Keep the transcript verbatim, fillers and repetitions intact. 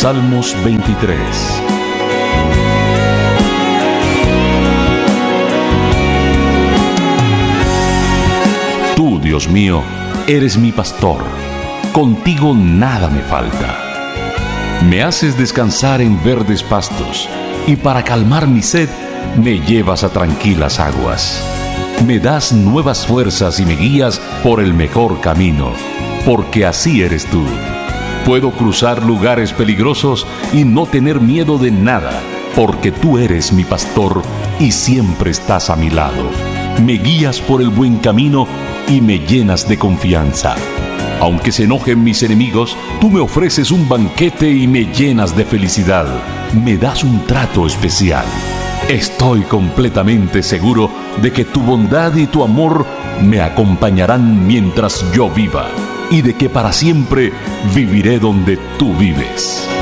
Salmos veintitrés. Tú, Dios mío, eres mi pastor. Contigo nada me falta. Me haces descansar en verdes pastos, y para calmar mi sed, me llevas a tranquilas aguas. Me das nuevas fuerzas y me guías por el mejor camino, porque así eres tú. Puedo cruzar lugares peligrosos y no tener miedo de nada, porque tú eres mi pastor y siempre estás a mi lado. Me guías por el buen camino y me llenas de confianza. Aunque se enojen mis enemigos, tú me ofreces un banquete y me llenas de felicidad. Me das un trato especial. Estoy completamente seguro de que tu bondad y tu amor me acompañarán mientras yo viva, y de que para siempre viviré donde tú vives.